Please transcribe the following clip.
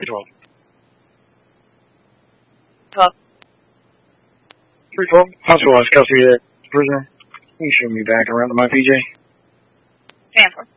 312. 12. 312. Hospitalized custody of that prisoner. You can show me back around to my PJ. 10-4.